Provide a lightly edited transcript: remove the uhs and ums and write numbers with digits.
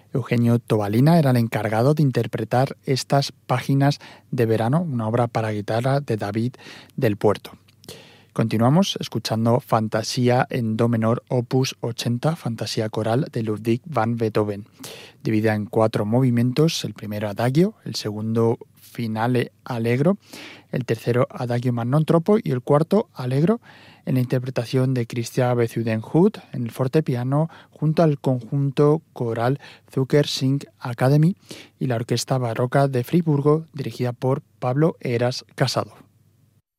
Eugenio Tobalina era el encargado de interpretar estas páginas de verano, una obra para guitarra de David del Puerto. Continuamos escuchando Fantasía en do menor opus 80, Fantasía coral de Ludwig van Beethoven, dividida en 4 movimientos, el primero adagio, el segundo finale allegro, el tercero adagio ma non troppo y el cuarto allegro, en la interpretación de Christian Bezuidenhout en el fortepiano junto al conjunto coral Zucker Sing Academy y la Orquesta Barroca de Friburgo dirigida por Pablo Heras Casado.